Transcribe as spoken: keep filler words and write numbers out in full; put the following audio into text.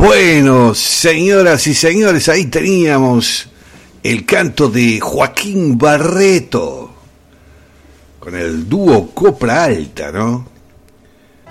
Bueno, señoras y señores, ahí teníamos el canto de Joaquín Barreto con el dúo Copla Alta, ¿no?